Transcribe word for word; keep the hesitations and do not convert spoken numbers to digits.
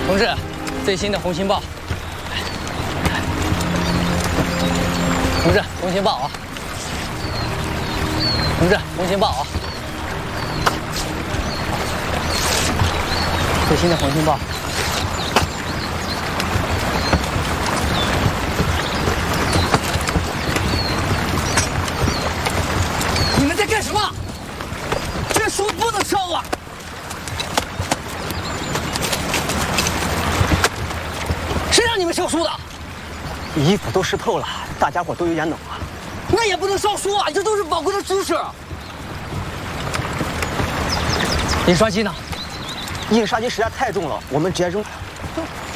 同志，最新的红星报。同志，红星报啊！同志，红星报啊！最新的红星报。你们在干什么？这书不能烧啊！ 谁让你们烧书的？ 衣服都湿透了，大家伙都有点冷啊。 那也不能烧书啊！这都是宝贵的知识。印刷机呢？ 印刷机实在太重了，我们直接扔。